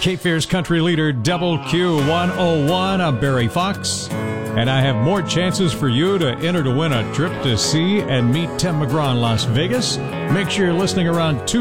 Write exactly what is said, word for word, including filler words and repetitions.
Cape Fear's country leader, Double Q one oh one. I'm Barry Fox, and I have more chances for you to enter to win a trip to see and meet Tim McGraw in Las Vegas. Make sure you're listening around two